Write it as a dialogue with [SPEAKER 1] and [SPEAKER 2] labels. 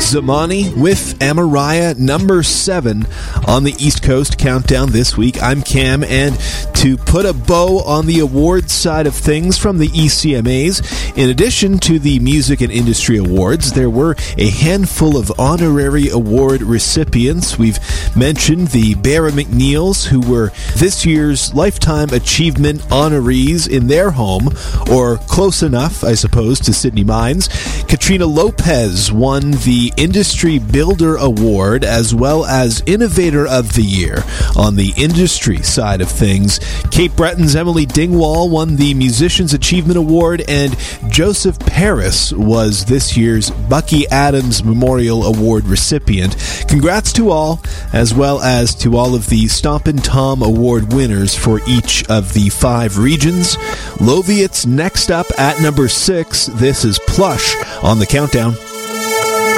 [SPEAKER 1] Zamani with Amariah, number 7 on the East Coast Countdown this week. I'm Cam, and to put a bow on the awards side of things from the ECMAs, in addition to the Music and Industry Awards, there were a handful of honorary award recipients. We've mentioned the Barra McNeils, who were this year's Lifetime Achievement honorees in their home, or close enough, I suppose, to Sydney Mines. Katrina Lopez won the Industry Builder Award as well as Innovator of the Year on the industry side of things. Cape Breton's Emily Dingwall won the Musicians Achievement Award, and Joseph Paris was this year's Bucky Adams Memorial Award recipient. Congrats to all, as well as to all of the Stompin' Tom Award winners for each of the 5 regions. Loviet's next up at number 6. This is Plush on the Countdown.